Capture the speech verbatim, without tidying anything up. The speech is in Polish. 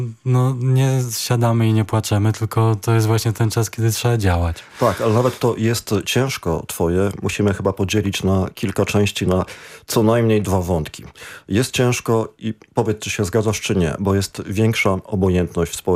No nie siadamy i nie płaczemy, tylko to jest właśnie ten czas, kiedy trzeba działać. Tak, ale nawet to jest ciężko twoje. Musimy chyba podzielić na kilka części, na co najmniej dwa wątki. Jest ciężko i powiedz, czy się zgadzasz, czy nie, bo jest większa obojętność w społeczeństwie.